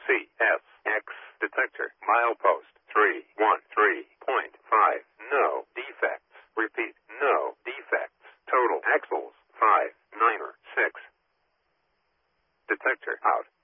CSX detector. Milepost 313.5. No defects. Repeat, no defects. Total axles 596. Detector out.